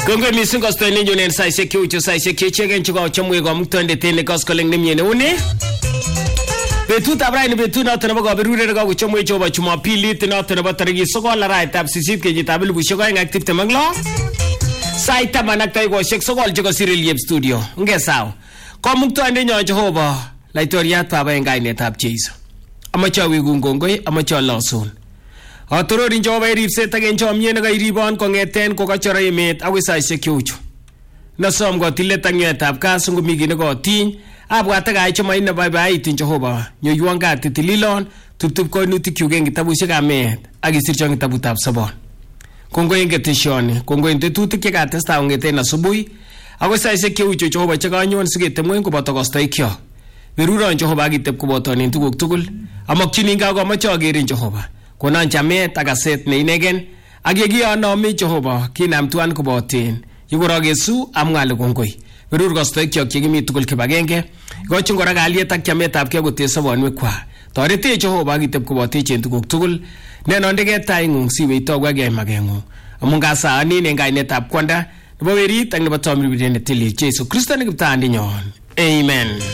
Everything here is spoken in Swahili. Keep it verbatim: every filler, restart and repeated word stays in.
Kongwe missing kosto ninyo nen saisek kiucho saisek kichegen chuko chamwe ko muktonde tene koskoleng nemye ne une. Betut abraini betut noto nebo kaberure ko chamwe choba Jumapili tinoto nebo tariki sokol arawetab sisit kenyitab elipusiek oeng ak tiptem ak lo. Sait taman ak dakikoshek sokol cheko Siriliep studio. Ngesaw. Ko muktonde nyo Jehova laitoriat baba en kainetab Jeiso. Amache awigun kongoi, amache alosun. Atororin Jehova iripset ak en chomyet ne kairibon kongeten kokachora emet akoi saisiek cheuchu. Nasom kotilet ak nyoetab kasit ngomi kit nekotiny, abwat ak aicho maine baibaitin Jehova. Nyoiwon katit tililon, tuptup koinutikyuk en kitabusiekab meet ak isirchon kitabutab sobon. Kongoi en ketesioni, kongoi en tetutik chekatestai kongeten asubuhi akoi saisiek cheuchu Jehova chekanyon siketemwen koboto kostoikyok. Beruron Jehova akitep kobotonen tuguk tugul. Amokyinin kakomoche akerin Jehova. Konon chamet ak aset ne inegen ak yekianome Jehova kinam tuan koboten yekorokesu amwale kongoi. Berur kostoikyok chekimi tugul kibagenge ikochin kora kalyet ak chametabgei koten sobonwekwak. Toretech Jehova akitep kobotech en tuguk tugul. Nenondege taing'ung siwe itogu ak yai mageng'ung. Amun kasaanin en kainetab kwanda nebo werit ak nebo tamirmiriet ne tilil Jeiso Kristo ne kiptandinyon. Amen.